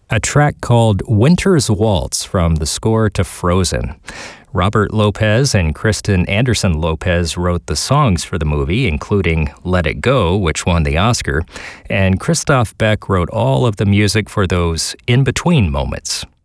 a track called Winter's Waltz from the score to Frozen. Robert Lopez and Kristen Anderson Lopez wrote the songs for the movie, including Let It Go, which won the Oscar, and Christoph Beck wrote all of the music for those in-between moments.